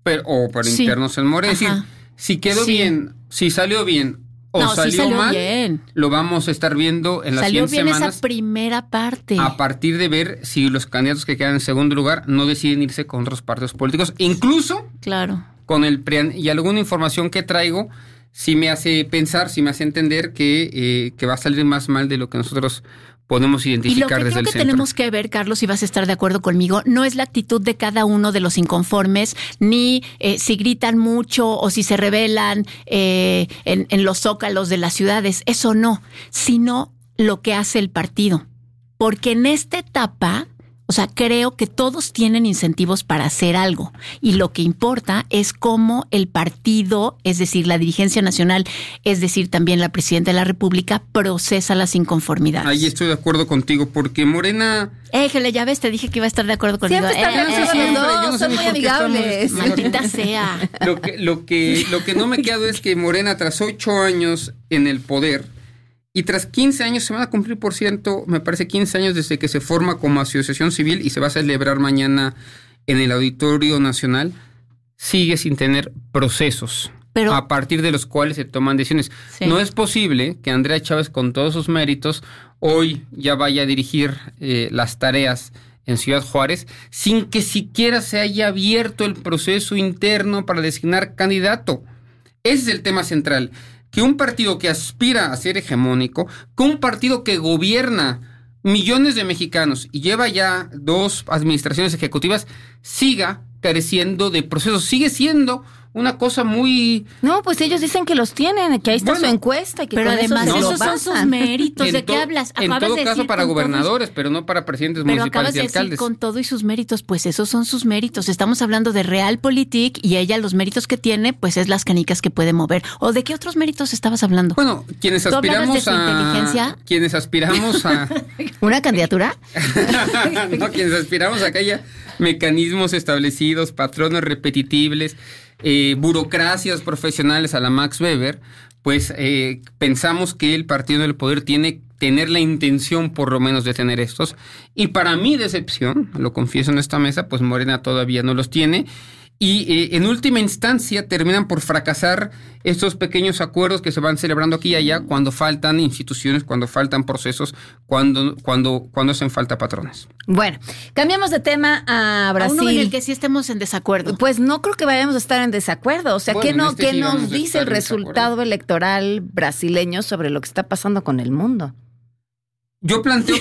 o por internos en Morena. Es decir, si quedó bien, si salió bien o salió mal, bien, lo vamos a estar viendo en las siguientes semanas. Salió bien esa primera parte. A partir de ver si los candidatos que quedan en segundo lugar no deciden irse con otros partidos políticos, incluso con el PRIAN. Y alguna información que traigo sí me hace pensar, sí me hace entender que va a salir más mal de lo que nosotros podemos identificar desde el centro. Y lo que creo que tenemos que ver, Carlos, si vas a estar de acuerdo conmigo, no es la actitud de cada uno de los inconformes, ni si gritan mucho o si se rebelan en los zócalos de las ciudades, eso no, sino lo que hace el partido. Porque en esta etapa, o sea, creo que todos tienen incentivos para hacer algo y lo que importa es cómo el partido, es decir, la dirigencia nacional, es decir, también la presidenta de la República, procesa las inconformidades. Ahí estoy de acuerdo contigo, porque Morena... Éjele, ya ves, te dije que iba a estar de acuerdo conmigo. Son muy amigables. Maldita sea. Lo que no me queda es que Morena, tras 8 años en el poder, y tras 15 años, se van a cumplir, por cierto, me parece 15 años desde que se forma como asociación civil y se va a celebrar mañana en el Auditorio Nacional, sigue sin tener procesos a partir de los cuales se toman decisiones. Sí. No es posible que Andrea Chávez, con todos sus méritos, hoy ya vaya a dirigir las tareas en Ciudad Juárez sin que siquiera se haya abierto el proceso interno para designar candidato. Ese es el tema central. Que un partido que aspira a ser hegemónico, que un partido que gobierna millones de mexicanos y lleva ya 2 administraciones ejecutivas, siga careciendo de procesos, sigue siendo una cosa muy... No, pues ellos dicen que los tienen, que ahí está su encuesta. Y que pero además esos son sus méritos. ¿De qué hablas? En todo caso para gobernadores, pero no para presidentes municipales y alcaldes. Pero acabas de decir con todo y sus méritos, pues esos son sus méritos. Estamos hablando de Realpolitik y ella los méritos que tiene, pues es las canicas que puede mover. ¿O de qué otros méritos estabas hablando? Bueno, quienes aspiramos de su inteligencia. Quienes aspiramos a... ¿Una candidatura? No, quienes aspiramos a que haya mecanismos establecidos, patrones repetibles, burocracias profesionales a la Max Weber, pues pensamos que el partido del poder tiene que tener la intención por lo menos de tener estos, y para mi decepción, lo confieso en esta mesa, pues Morena todavía no los tiene, y en última instancia terminan por fracasar estos pequeños acuerdos que se van celebrando aquí y allá cuando faltan instituciones, cuando faltan procesos, cuando hacen falta patrones. Bueno, cambiamos de tema a Brasil. A uno en el que sí estemos en desacuerdo. Pues no creo que vayamos a estar en desacuerdo. O sea, bueno, ¿qué nos dice el resultado electoral brasileño sobre lo que está pasando con el mundo? Yo planteo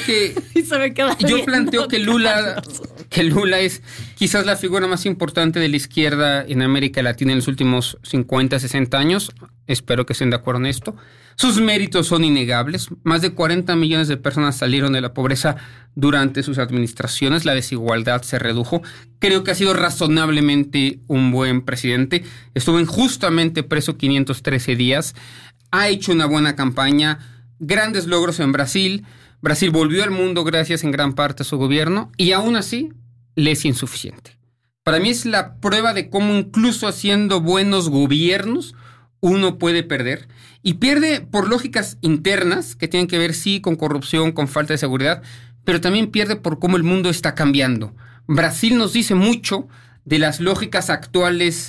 que Lula es quizás la figura más importante de la izquierda en América Latina en los últimos 50, 60 años. Espero que estén de acuerdo en esto. Sus méritos son innegables. Más de 40 millones de personas salieron de la pobreza durante sus administraciones. La desigualdad se redujo. Creo que ha sido razonablemente un buen presidente. Estuvo injustamente preso 513 días. Ha hecho una buena campaña. Grandes logros en Brasil. Brasil volvió al mundo gracias en gran parte a su gobierno y aún así le es insuficiente. Para mí es la prueba de cómo incluso haciendo buenos gobiernos uno puede perder, y pierde por lógicas internas que tienen que ver sí con corrupción, con falta de seguridad, pero también pierde por cómo el mundo está cambiando. Brasil nos dice mucho de las lógicas actuales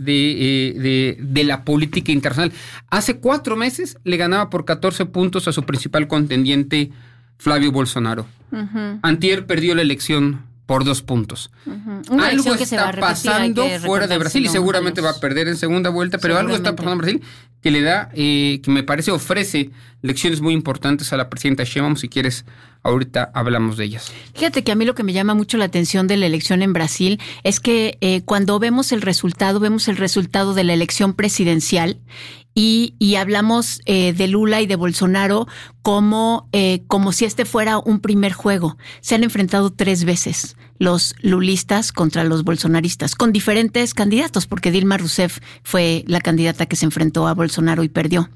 de la política internacional. Hace 4 meses le ganaba por 14 puntos a su principal contendiente, Flavio Bolsonaro. Uh-huh. Antier perdió la elección por 2 puntos. Uh-huh. Algo está pasando fuera de Brasil y seguramente va a perder en segunda vuelta, pero algo está pasando en Brasil que le da, que me parece ofrece lecciones muy importantes a la presidenta Sheinbaum. Si quieres, ahorita hablamos de ellas. Fíjate que a mí lo que me llama mucho la atención de la elección en Brasil es que cuando vemos el resultado de la elección presidencial y hablamos de Lula y de Bolsonaro como si este fuera un primer juego. Se han enfrentado 3 veces los lulistas contra los bolsonaristas, con diferentes candidatos, porque Dilma Rousseff fue la candidata que se enfrentó a Bolsonaro y perdió.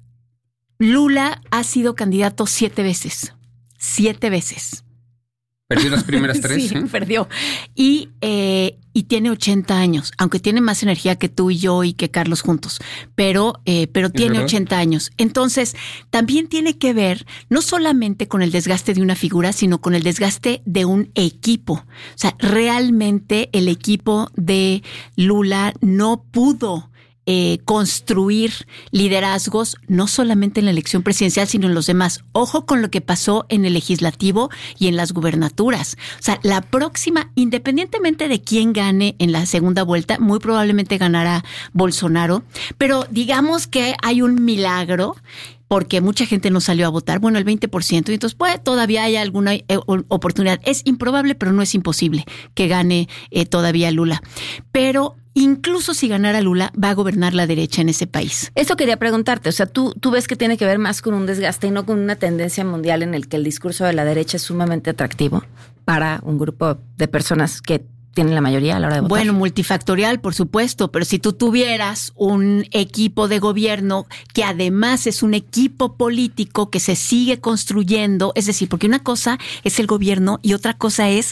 Lula ha sido candidato 7 veces. 7 veces. Perdió las primeras 3. Sí, perdió. Y tiene 80 años, aunque tiene más energía que tú y yo y que Carlos juntos, pero tiene 80 años. Entonces, también tiene que ver no solamente con el desgaste de una figura, sino con el desgaste de un equipo. O sea, realmente el equipo de Lula no pudo construir liderazgos no solamente en la elección presidencial, sino en los demás. Ojo con lo que pasó en el legislativo y en las gubernaturas. O sea, la próxima, independientemente de quién gane en la segunda vuelta, muy probablemente ganará Bolsonaro, pero digamos que hay un milagro porque mucha gente no salió a votar, bueno, el 20%, y entonces pues todavía hay alguna oportunidad. Es improbable, pero no es imposible que gane todavía Lula. Pero incluso si ganara Lula, va a gobernar la derecha en ese país. Eso quería preguntarte, o sea, ¿tú ves que tiene que ver más con un desgaste y no con una tendencia mundial en el que el discurso de la derecha es sumamente atractivo para un grupo de personas que tienen la mayoría a la hora de votar? Bueno, multifactorial, por supuesto, pero si tú tuvieras un equipo de gobierno que además es un equipo político que se sigue construyendo, es decir, porque una cosa es el gobierno y otra cosa es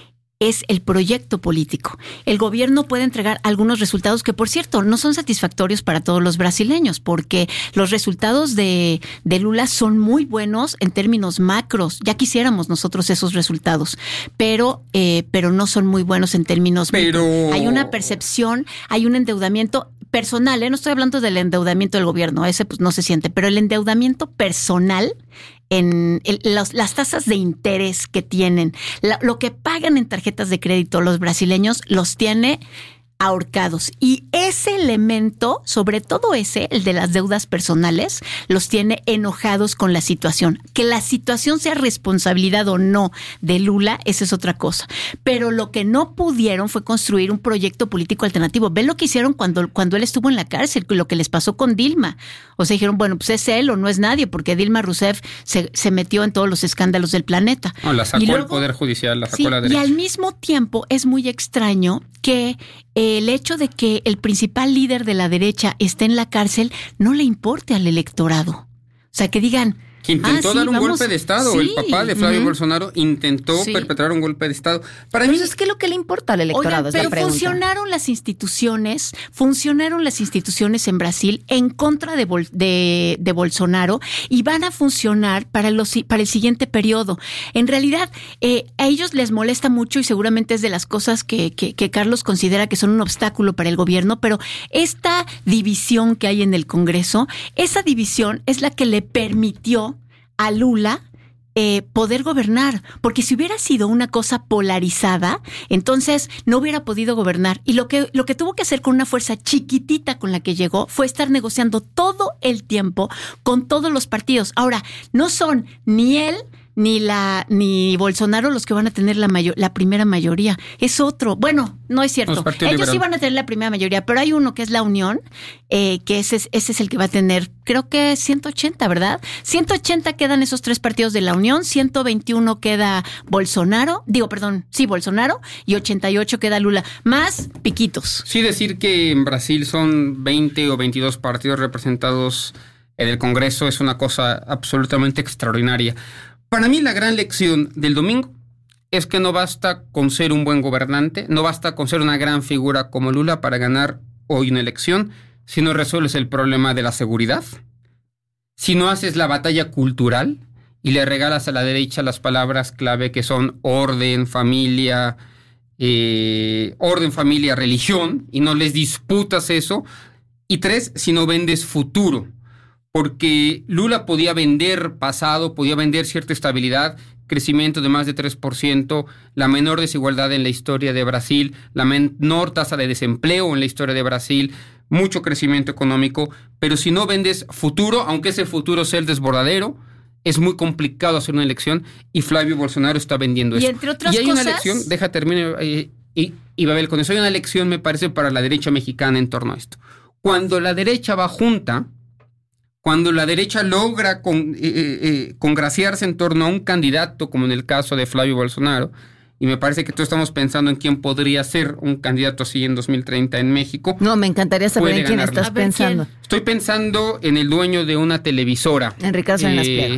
el proyecto político. El gobierno puede entregar algunos resultados que, por cierto, no son satisfactorios para todos los brasileños, porque los resultados de Lula son muy buenos en términos macros. Ya quisiéramos nosotros esos resultados, pero no son muy buenos en términos macros. Hay una percepción, hay un endeudamiento personal, no estoy hablando del endeudamiento del gobierno, ese pues no se siente, pero el endeudamiento personal en las tasas de interés que tienen, lo que pagan en tarjetas de crédito los brasileños, los tiene ahorcados. Y ese elemento, sobre todo el de las deudas personales, los tiene enojados con la situación. Que la situación sea responsabilidad o no de Lula, esa es otra cosa. Pero lo que no pudieron fue construir un proyecto político alternativo. Ven lo que hicieron cuando él estuvo en la cárcel, lo que les pasó con Dilma. O sea, dijeron, bueno, pues es él o no es nadie, porque Dilma Rousseff se metió en todos los escándalos del planeta. No, la sacó el Poder Judicial, la sacó la derecha. Y al mismo tiempo es muy extraño que el hecho de que el principal líder de la derecha esté en la cárcel no le importe al electorado. O sea, que digan... Que intentó dar un golpe de Estado. Sí. El papá de Flavio Bolsonaro intentó perpetrar un golpe de Estado. Para mí es que lo que le importa al electorado. Oigan, pero funcionaron las instituciones en Brasil en contra de Bolsonaro y van a funcionar para el siguiente periodo. En realidad, a ellos les molesta mucho y seguramente es de las cosas que Carlos considera que son un obstáculo para el gobierno, pero esta división que hay en el Congreso, esa división es la que le permitió a Lula poder gobernar, porque si hubiera sido una cosa polarizada, entonces no hubiera podido gobernar. Y lo que tuvo que hacer con una fuerza chiquitita con la que llegó fue estar negociando todo el tiempo con todos los partidos. Ahora, no son ni él ni Bolsonaro los que van a tener la primera mayoría. Es otro. Bueno, no es cierto. Ellos sí van a tener la primera mayoría, pero hay uno que es la Unión, que ese es el que va a tener, creo que 180, ¿verdad? 180 quedan esos tres partidos de la Unión, 121 queda Bolsonaro, y 88 queda Lula. Más piquitos. Sí, decir que en Brasil son 20 o 22 partidos representados en el Congreso es una cosa absolutamente extraordinaria. Para mí la gran lección del domingo es que no basta con ser un buen gobernante, no basta con ser una gran figura como Lula para ganar hoy una elección, si no resuelves el problema de la seguridad, si no haces la batalla cultural y le regalas a la derecha las palabras clave que son orden, familia, religión, y no les disputas eso, y 3, si no vendes futuro. Porque Lula podía vender pasado, podía vender cierta estabilidad, crecimiento de más de 3%, la menor desigualdad en la historia de Brasil, la menor tasa de desempleo en la historia de Brasil, mucho crecimiento económico, pero si no vendes futuro, aunque ese futuro sea el desbordadero, es muy complicado hacer una elección y Flavio Bolsonaro está vendiendo eso. Y entre otras cosas... una elección, terminar, y Babel, con eso hay una elección, me parece, para la derecha mexicana en torno a esto. Cuando la derecha va junta, cuando la derecha logra congraciarse en torno a un candidato, como en el caso de Flavio Bolsonaro, y me parece que todos estamos pensando en quién podría ser un candidato así en 2030 en México. No, me encantaría saber en quién estás pensando. Estoy pensando en el dueño de una televisora. Enrique Salinas Pliego.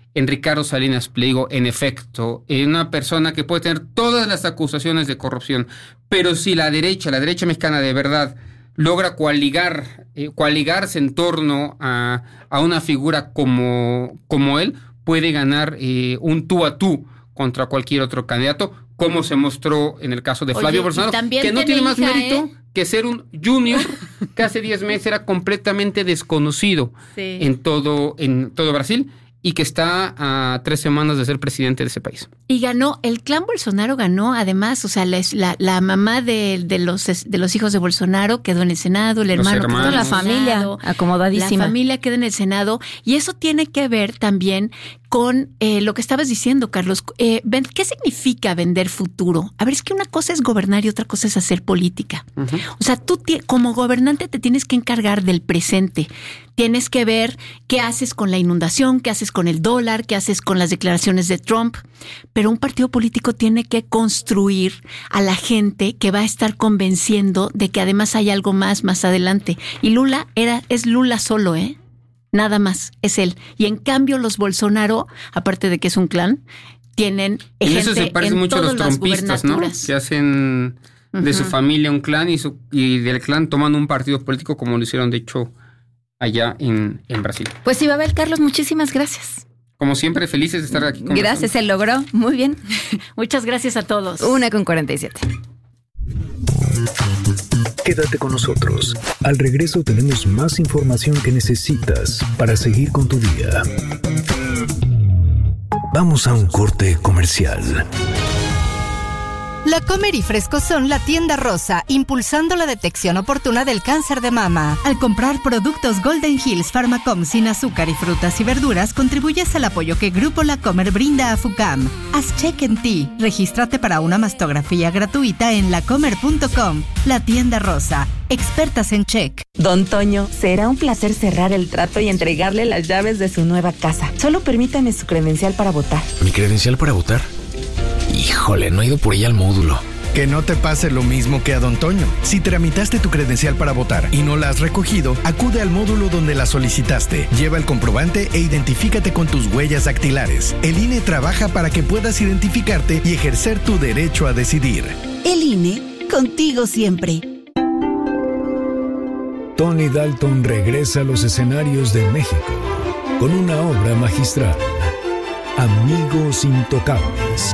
en Ricardo Salinas Pliego, en efecto, una persona que puede tener todas las acusaciones de corrupción, pero si la derecha mexicana de verdad logra coaligarse en torno a una figura como él, puede ganar un tú a tú contra cualquier otro candidato, como se mostró en el caso de Flavio Bolsonaro, que no tiene más mérito que ser un junior que hace 10 meses era completamente desconocido en todo Brasil, y que está a 3 semanas de ser presidente de ese país. Y ganó, el clan Bolsonaro ganó, además, o sea, la mamá de los hijos de Bolsonaro quedó en el Senado, el hermano quedó en el Senado, la familia acomodadísima. La familia queda en el Senado, y eso tiene que ver también con lo que estabas diciendo, Carlos. ¿Qué significa vender futuro? A ver, es que una cosa es gobernar y otra cosa es hacer política. Uh-huh. O sea, tú como gobernante te tienes que encargar del presente. Tienes que ver qué haces con la inundación, qué haces con el dólar, qué haces con las declaraciones de Trump. Pero un partido político tiene que construir a la gente que va a estar convenciendo de que además hay algo más adelante. Y Lula es Lula solo, nada más, es él. Y en cambio los Bolsonaro, aparte de que es un clan, tienen en eso se parece mucho a los trompistas, ¿no? Que hacen de su familia un clan y del clan toman un partido político, como lo hicieron de hecho allá en Brasil. Pues Ibabel, Carlos, muchísimas gracias. Como siempre, felices de estar aquí con Gracias, se logró. Muy bien. Muchas gracias a todos. 1:47. Quédate con nosotros. Al regreso tenemos más información que necesitas para seguir con tu día. Vamos a un corte comercial. La Comer y Frescosón, la tienda rosa, impulsando la detección oportuna del cáncer de mama. Al comprar productos Golden Hills Pharmacom sin azúcar y frutas y verduras, contribuyes al apoyo que Grupo La Comer brinda a FUCAM. Haz check en ti. Regístrate para una mastografía gratuita en lacomer.com. La tienda rosa, expertas en check. Don Toño, será un placer cerrar el trato y entregarle las llaves de su nueva casa. Solo permítame su credencial para votar. ¿Mi credencial para votar? Híjole, no he ido por ella al módulo. Que no te pase lo mismo que a Don Toño. Si tramitaste tu credencial para votar y no la has recogido, acude al módulo donde la solicitaste. Lleva el comprobante e identifícate con tus huellas dactilares. El INE trabaja para que puedas identificarte y ejercer tu derecho a decidir. El INE, contigo siempre. Tony Dalton regresa a los escenarios de México con una obra magistral. Amigos Intocables.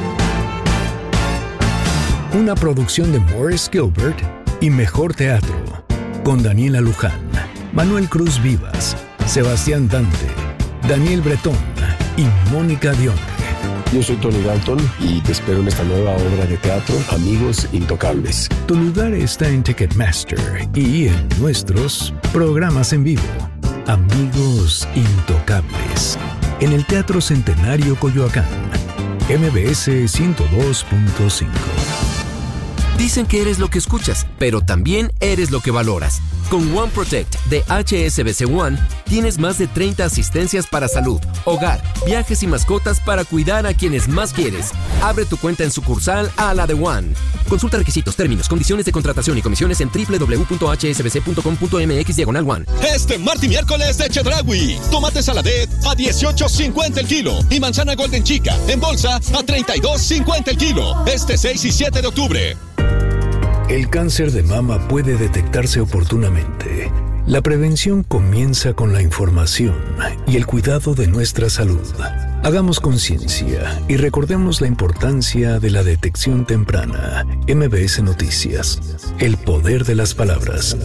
Una producción de Morris Gilbert y Mejor Teatro, con Daniela Luján, Manuel Cruz Vivas, Sebastián Dante, Daniel Bretón y Mónica Dionne. Yo soy Tony Dalton y te espero en esta nueva obra de teatro, Amigos Intocables. Tu lugar está en Ticketmaster y en nuestros programas en vivo. Amigos Intocables. En el Teatro Centenario Coyoacán, MBS 102.5. Dicen que eres lo que escuchas, pero también eres lo que valoras. Con One Protect de HSBC One, tienes más de 30 asistencias para salud, hogar, viajes y mascotas para cuidar a quienes más quieres. Abre tu cuenta en sucursal a la de One. Consulta requisitos, términos, condiciones de contratación y comisiones en www.hsbc.com.mx/One. Este martes y miércoles de Chedraui. Tomate saladet a $18.50 el kilo y manzana golden chica en bolsa a $32.50 el kilo. Este 6 y 7 de octubre. El cáncer de mama puede detectarse oportunamente. La prevención comienza con la información y el cuidado de nuestra salud. Hagamos conciencia y recordemos la importancia de la detección temprana. MBS Noticias. El poder de las palabras.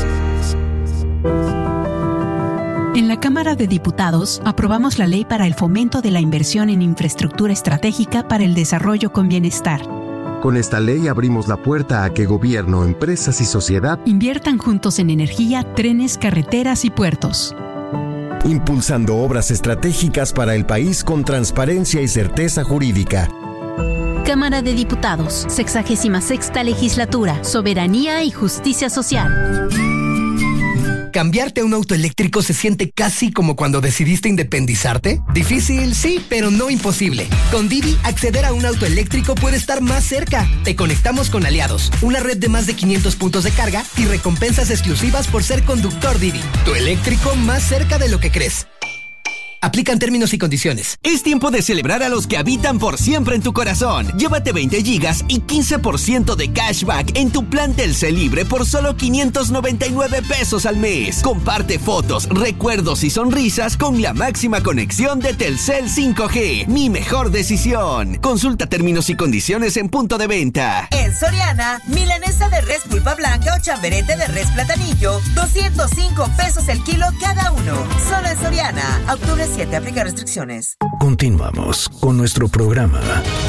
En la Cámara de Diputados aprobamos la Ley para el Fomento de la Inversión en Infraestructura Estratégica para el Desarrollo con Bienestar. Con esta ley abrimos la puerta a que gobierno, empresas y sociedad inviertan juntos en energía, trenes, carreteras y puertos. Impulsando obras estratégicas para el país con transparencia y certeza jurídica. Cámara de Diputados, 66ª Legislatura, Soberanía y Justicia Social. ¿Cambiarte a un auto eléctrico se siente casi como cuando decidiste independizarte? Difícil, sí, pero no imposible. Con Didi, acceder a un auto eléctrico puede estar más cerca. Te conectamos con aliados, una red de más de 500 puntos de carga y recompensas exclusivas por ser conductor Didi. Tu eléctrico más cerca de lo que crees. Aplican términos y condiciones. Es tiempo de celebrar a los que habitan por siempre en tu corazón. Llévate 20 gigas y 15% de cashback en tu plan Telcel Libre por solo 599 pesos al mes. Comparte fotos, recuerdos y sonrisas con la máxima conexión de Telcel 5G. Mi mejor decisión. Consulta términos y condiciones en punto de venta. En Soriana, milanesa de res pulpa blanca o chamberete de res platanillo, 205 pesos el kilo cada uno. Solo en Soriana. Octubre 7, aplica restricciones. Continuamos con nuestro programa.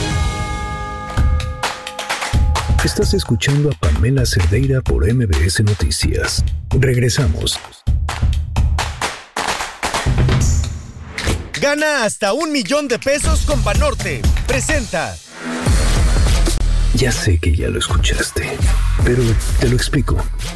Estás escuchando a Pamela Cerdeira por MBS Noticias. Regresamos. Gana hasta $1,000,000 con Banorte. Presenta. Ya sé que ya lo escuchaste, pero te lo explico.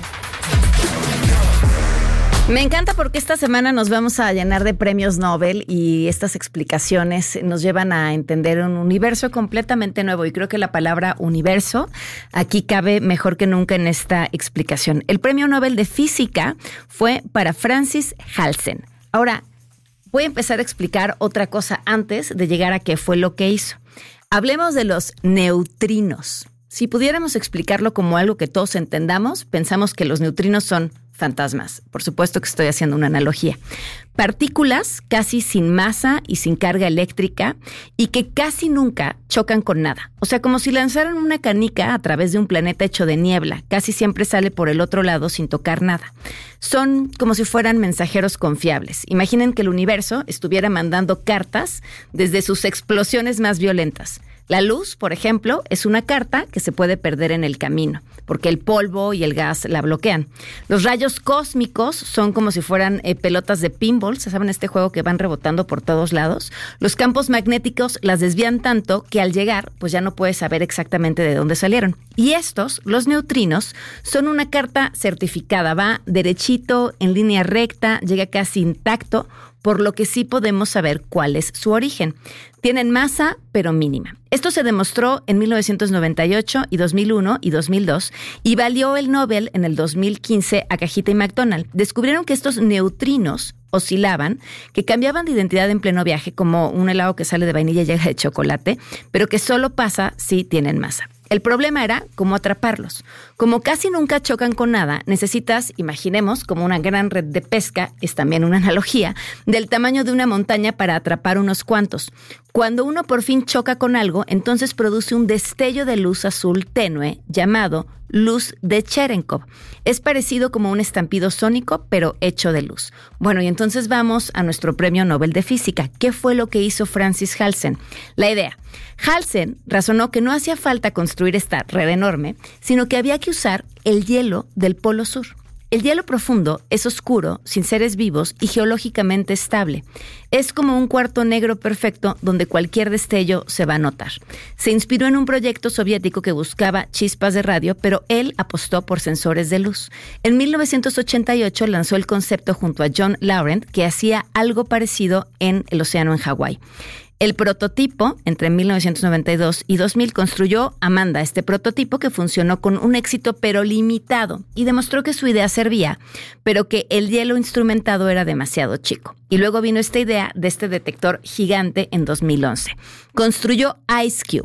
Me encanta porque esta semana nos vamos a llenar de premios Nobel y estas explicaciones nos llevan a entender un universo completamente nuevo y creo que la palabra universo aquí cabe mejor que nunca en esta explicación. El premio Nobel de Física fue para Francis Halsen. Ahora, voy a empezar a explicar otra cosa antes de llegar a qué fue lo que hizo. Hablemos de los neutrinos. Si pudiéramos explicarlo como algo que todos entendamos, pensamos que los neutrinos son fantasmas. Por supuesto que estoy haciendo una analogía. Partículas casi sin masa y sin carga eléctrica y que casi nunca chocan con nada. O sea, como si lanzaran una canica a través de un planeta hecho de niebla. Casi siempre sale por el otro lado sin tocar nada. Son como si fueran mensajeros confiables. Imaginen que el universo estuviera mandando cartas desde sus explosiones más violentas. La luz, por ejemplo, es una carta que se puede perder en el camino, porque el polvo y el gas la bloquean. Los rayos cósmicos son como si fueran pelotas de pinball, ¿saben este juego que van rebotando por todos lados? Los campos magnéticos las desvían tanto que al llegar, pues ya no puedes saber exactamente de dónde salieron. Y estos, los neutrinos, son una carta certificada, va derechito, en línea recta, llega casi intacto, por lo que sí podemos saber cuál es su origen. Tienen masa, pero mínima. Esto se demostró en 1998 y 2001 y 2002 y valió el Nobel en el 2015 a Cajita y McDonald. Descubrieron que estos neutrinos oscilaban, que cambiaban de identidad en pleno viaje, como un helado que sale de vainilla y llega de chocolate, pero que solo pasa si tienen masa. El problema era cómo atraparlos. Como casi nunca chocan con nada, necesitas, imaginemos, como una gran red de pesca, es también una analogía, del tamaño de una montaña para atrapar unos cuantos. Cuando uno por fin choca con algo, entonces produce un destello de luz azul tenue llamado luz de Cherenkov. Es parecido como un estampido sónico, pero hecho de luz. Bueno, y entonces vamos a nuestro premio Nobel de Física. ¿Qué fue lo que hizo Francis Halsen? La idea. Halsen razonó que no hacía falta construir esta red enorme, sino que había que usar el hielo del Polo Sur. El hielo profundo es oscuro, sin seres vivos y geológicamente estable. Es como un cuarto negro perfecto donde cualquier destello se va a notar. Se inspiró en un proyecto soviético que buscaba chispas de radio, pero él apostó por sensores de luz. En 1988 lanzó el concepto junto a John Laurent, que hacía algo parecido en el océano en Hawái. El prototipo, entre 1992 y 2000, construyó Amanda, este prototipo que funcionó con un éxito pero limitado y demostró que su idea servía, pero que el hielo instrumentado era demasiado chico. Y luego vino esta idea de este detector gigante en 2011. Construyó Ice Cube,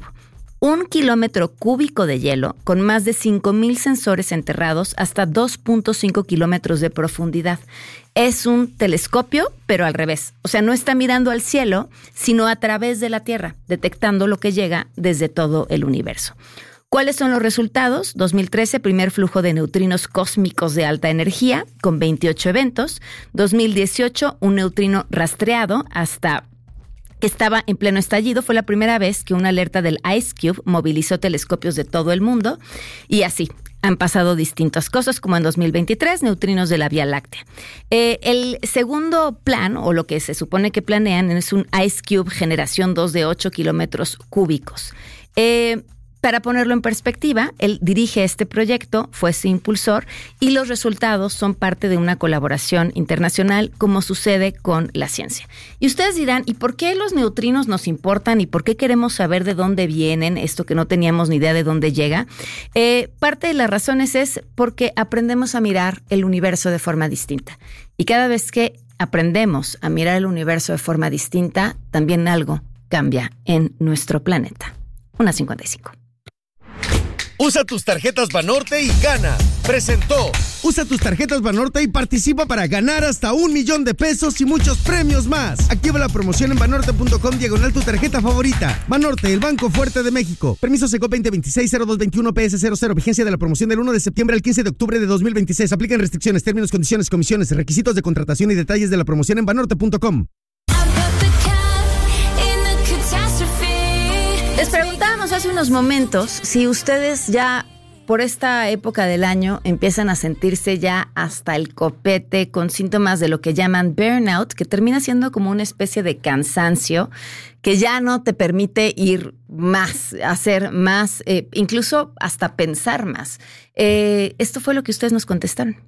1 kilómetro cúbico de hielo con más de 5,000 sensores enterrados hasta 2.5 kilómetros de profundidad. Es un telescopio, pero al revés. O sea, no está mirando al cielo, sino a través de la Tierra, detectando lo que llega desde todo el universo. ¿Cuáles son los resultados? 2013, primer flujo de neutrinos cósmicos de alta energía, con 28 eventos. 2018, un neutrino rastreado hasta que estaba en pleno estallido. Fue la primera vez que una alerta del Ice Cube movilizó telescopios de todo el mundo. Y así han pasado distintas cosas, como en 2023, neutrinos de la Vía Láctea. El segundo plan, o lo que se supone que planean, es un Ice Cube generación 2 de 8 kilómetros cúbicos. Para ponerlo en perspectiva, él dirige este proyecto, fue su impulsor, y los resultados son parte de una colaboración internacional, como sucede con la ciencia. Y ustedes dirán, ¿y por qué los neutrinos nos importan? ¿Y por qué queremos saber de dónde vienen, esto que no teníamos ni idea de dónde llega? Parte de las razones es porque aprendemos a mirar el universo de forma distinta. Y cada vez que aprendemos a mirar el universo de forma distinta, también algo cambia en nuestro planeta. 1:55. Usa tus tarjetas Banorte y gana. Presentó. Usa tus tarjetas Banorte y participa para ganar hasta $1,000,000 de pesos y muchos premios más. Activa la promoción en banorte.com/, tu tarjeta favorita. Banorte, el banco fuerte de México. Permiso Secop 2026-0221 PS00. Vigencia de la promoción del 1 de septiembre al 15 de octubre de 2026. Aplican restricciones, términos, condiciones, comisiones, requisitos de contratación y detalles de la promoción en banorte.com. Les preguntábamos hace unos momentos si ustedes ya por esta época del año empiezan a sentirse ya hasta el copete con síntomas de lo que llaman burnout, que termina siendo como una especie de cansancio que ya no te permite ir más, hacer más, incluso hasta pensar más. Esto fue lo que ustedes nos contestaron.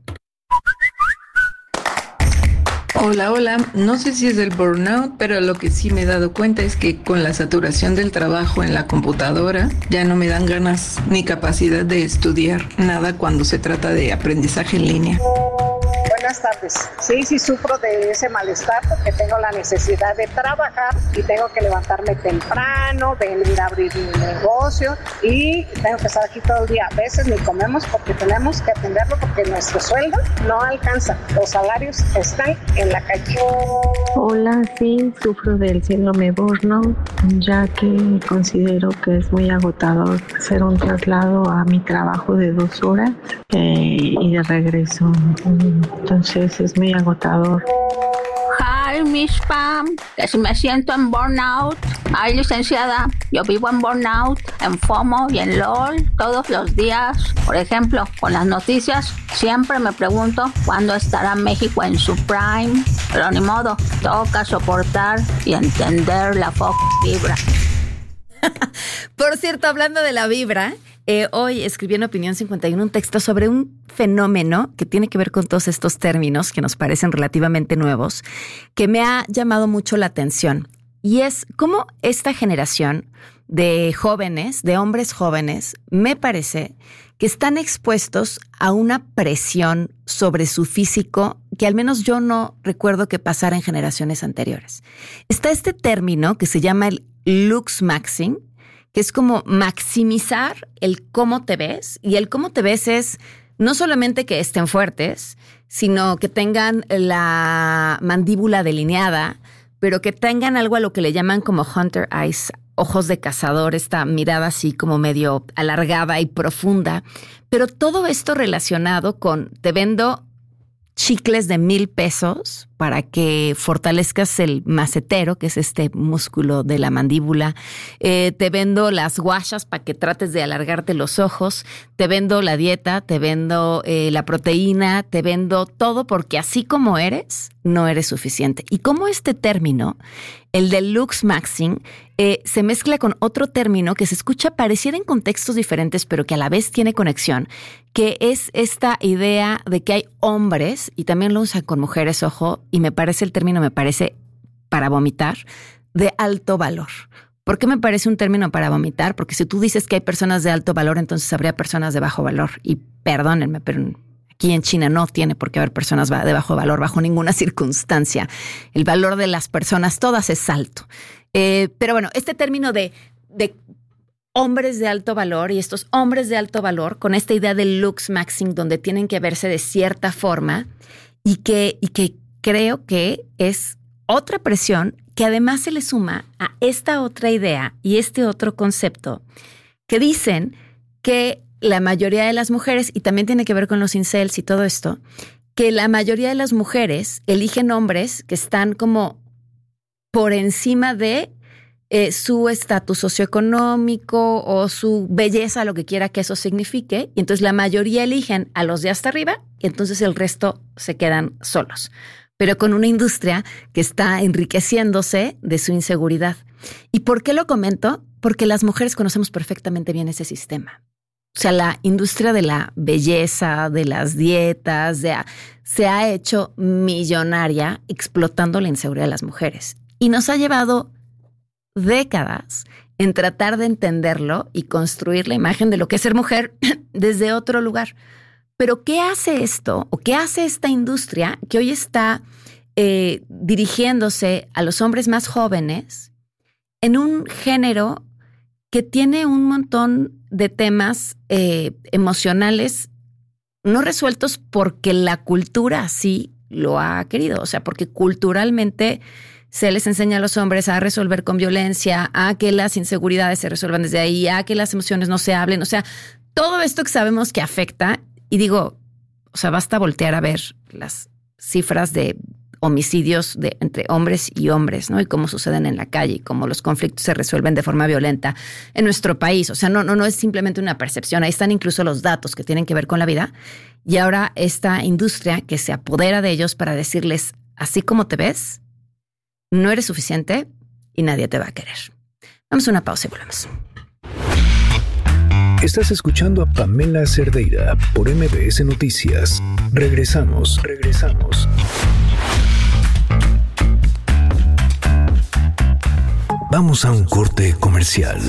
Hola, no sé si es el burnout, pero lo que sí me he dado cuenta es que con la saturación del trabajo en la computadora ya no me dan ganas ni capacidad de estudiar nada cuando se trata de aprendizaje en línea. Buenas tardes. Sí, sufro de ese malestar porque tengo la necesidad de trabajar y tengo que levantarme temprano, venir a abrir mi negocio y tengo que estar aquí todo el día. A veces ni comemos porque tenemos que atenderlo porque nuestro sueldo no alcanza. Los salarios están en la calle. Hola, sí, sufro del síndrome burnout, ya que considero que es muy agotador hacer un traslado a mi trabajo de 2 horas y de regreso. Entonces es muy agotador. Hi, Miss Pam, que si me siento en burnout. Ay, licenciada, yo vivo en burnout, en FOMO y en LOL todos los días. Por ejemplo, con las noticias siempre me pregunto cuándo estará México en su prime. Pero ni modo, toca soportar y entender la vibra. Por cierto, hablando de la vibra, hoy escribí en Opinión 51 un texto sobre un fenómeno que tiene que ver con todos estos términos que nos parecen relativamente nuevos, que me ha llamado mucho la atención. Y es cómo esta generación de jóvenes, de hombres jóvenes, me parece que están expuestos a una presión sobre su físico que al menos yo no recuerdo que pasara en generaciones anteriores. Está este término que se llama el looksmaxing, que es como maximizar el cómo te ves, y el cómo te ves es no solamente que estén fuertes, sino que tengan la mandíbula delineada, pero que tengan algo a lo que le llaman como hunter eyes, ojos de cazador, esta mirada así como medio alargada y profunda. Pero todo esto relacionado con te vendo chicles de $1,000 para que fortalezcas el macetero, que es este músculo de la mandíbula. Te vendo las guachas para que trates de alargarte los ojos. Te vendo la dieta, te vendo la proteína, te vendo todo porque así como eres, no eres suficiente. Y como este término, el de looksmaxing, se mezcla con otro término que se escucha pareciera en contextos diferentes, pero que a la vez tiene conexión, que es esta idea de que hay hombres, y también lo usan con mujeres, ojo, y el término me parece para vomitar, de alto valor. ¿Por qué me parece un término para vomitar? Porque si tú dices que hay personas de alto valor, entonces habría personas de bajo valor. Y perdónenme, pero aquí en China no tiene por qué haber personas de bajo valor, bajo ninguna circunstancia. El valor de las personas, todas es alto. Pero bueno, este término de hombres de alto valor y estos hombres de alto valor con esta idea del looksmaxing donde tienen que verse de cierta forma y que creo que es otra presión que además se le suma a esta otra idea y este otro concepto que dicen que la mayoría de las mujeres, y también tiene que ver con los incels y todo esto, que la mayoría de las mujeres eligen hombres que están como por encima de su estatus socioeconómico o su belleza, lo que quiera que eso signifique, y entonces la mayoría eligen a los de hasta arriba y entonces el resto se quedan solos, pero con una industria que está enriqueciéndose de su inseguridad. ¿Y por qué lo comento? Porque las mujeres conocemos perfectamente bien ese sistema. O sea, la industria de la belleza, de las dietas, se ha hecho millonaria explotando la inseguridad de las mujeres. Y nos ha llevado décadas en tratar de entenderlo y construir la imagen de lo que es ser mujer desde otro lugar. Pero ¿qué hace esto o qué hace esta industria que hoy está dirigiéndose a los hombres más jóvenes en un género que tiene un montón de temas emocionales no resueltos porque la cultura así lo ha querido. O sea, porque culturalmente se les enseña a los hombres a resolver con violencia, a que las inseguridades se resuelvan desde ahí, a que las emociones no se hablen. O sea, todo esto que sabemos que afecta, y digo, o sea, basta voltear a ver las cifras de homicidios entre hombres y hombres, ¿no? Y cómo suceden en la calle y cómo los conflictos se resuelven de forma violenta en nuestro país. O sea, no es simplemente una percepción. Ahí están incluso los datos que tienen que ver con la vida. Y ahora esta industria que se apodera de ellos para decirles, así como te ves, no eres suficiente y nadie te va a querer. Vamos a una pausa y volvemos. Estás escuchando a Pamela Cerdeira por MBS Noticias. Regresamos. Vamos a un corte comercial.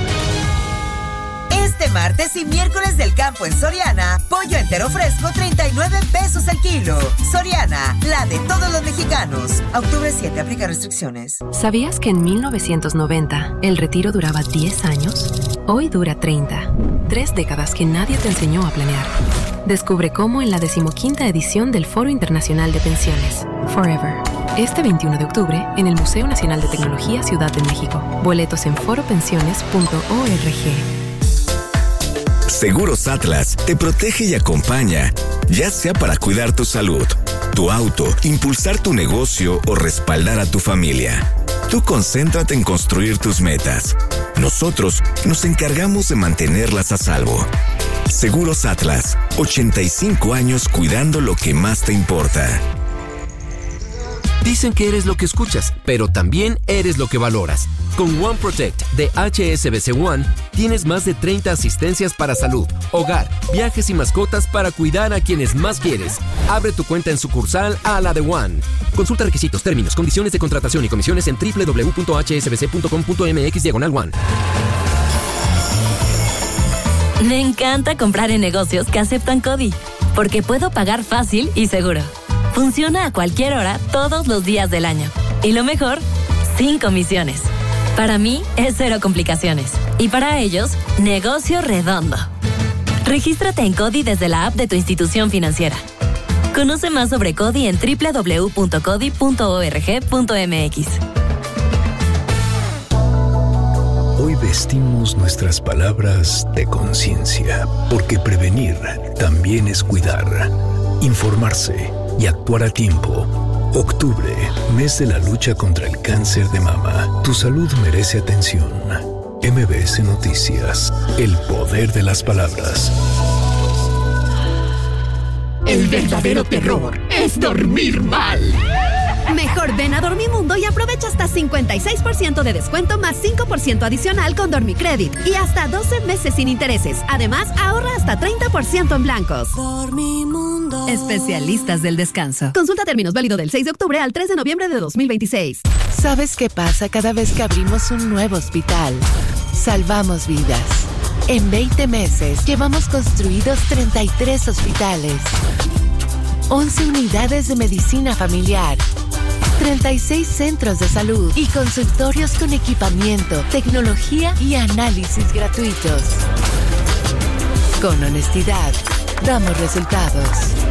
Este martes y miércoles del campo en Soriana, pollo entero fresco 39 pesos el kilo. Soriana, la de todos los mexicanos. Octubre 7, aplica restricciones. ¿Sabías que en 1990 el retiro duraba 10 años? Hoy dura 30. 3 décadas que nadie te enseñó a planear. Descubre cómo en la 15ª edición del Foro Internacional de Pensiones, Forever. Este 21 de octubre en el Museo Nacional de Tecnología Ciudad de México. Boletos en foropensiones.org. Seguros Atlas te protege y acompaña, ya sea para cuidar tu salud, tu auto, impulsar tu negocio o respaldar a tu familia. Tú concéntrate en construir tus metas. Nosotros nos encargamos de mantenerlas a salvo. Seguros Atlas, 85 años cuidando lo que más te importa. Dicen que eres lo que escuchas, pero también eres lo que valoras. Con One Protect de HSBC One tienes más de 30 asistencias para salud, hogar, viajes y mascotas para cuidar a quienes más quieres. Abre tu cuenta en sucursal a la de One. Consulta requisitos, términos, condiciones de contratación y comisiones en www.hsbc.com.mx/One. Me encanta comprar en negocios que aceptan CODI, porque puedo pagar fácil y seguro. Funciona a cualquier hora, todos los días del año. Y lo mejor, sin comisiones. Para mí, es cero complicaciones. Y para ellos, negocio redondo. Regístrate en CODI desde la app de tu institución financiera. Conoce más sobre CODI en www.codi.org.mx. Hoy vestimos nuestras palabras de conciencia, porque prevenir también es cuidar, informarse y actuar a tiempo. Octubre, mes de la lucha contra el cáncer de mama. Tu salud merece atención. MBS Noticias, el poder de las palabras. El verdadero terror es dormir mal. Mejor ven a Dormimundo y aprovecha hasta 56% de descuento más 5% adicional con Dormicredit y hasta 12 meses sin intereses. Además, ahorra hasta 30% en blancos. Dormimundo. Especialistas del descanso. Consulta términos, válido del 6 de octubre al 3 de noviembre de 2026. ¿Sabes qué pasa cada vez que abrimos un nuevo hospital? Salvamos vidas. En 20 meses llevamos construidos 33 hospitales, 11 unidades de medicina familiar, 36 centros de salud y consultorios con equipamiento, tecnología y análisis gratuitos. Con honestidad, damos resultados.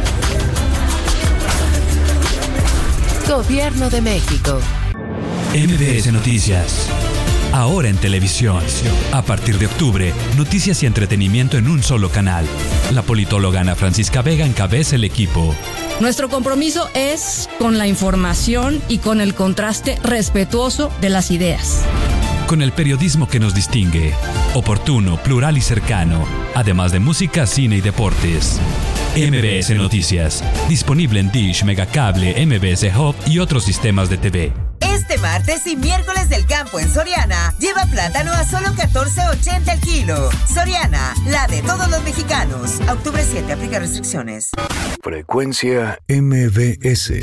Gobierno de México. MBS Noticias. Ahora en televisión. A partir de octubre, noticias y entretenimiento en un solo canal. La politóloga Ana Francisca Vega encabeza el equipo. Nuestro compromiso es con la información y con el contraste respetuoso de las ideas. Con el periodismo que nos distingue. Oportuno, plural y cercano. Además de música, cine y deportes. MBS Noticias. Disponible en Dish, Megacable, MBS Hub y otros sistemas de TV. Este martes y miércoles del campo en Soriana, lleva plátano a solo $14.80 el kilo. Soriana, la de todos los mexicanos. Octubre 7, aplica restricciones. Frecuencia MBS.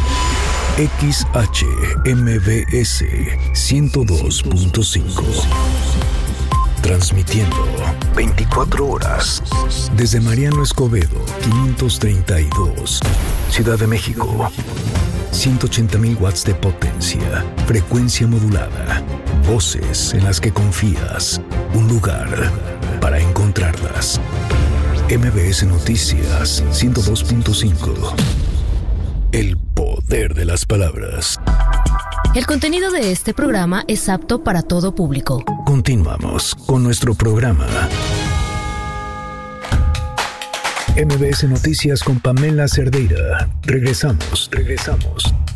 XHMBS 102.5. Transmitiendo 24 horas desde Mariano Escobedo 532, Ciudad de México. 180,000 watts de potencia, frecuencia modulada, voces en las que confías, un lugar para encontrarlas. MBS Noticias 102.5. El poder de las palabras. El contenido de este programa es apto para todo público. Continuamos con nuestro programa. MBS Noticias con Pamela Cerdeira. Regresamos.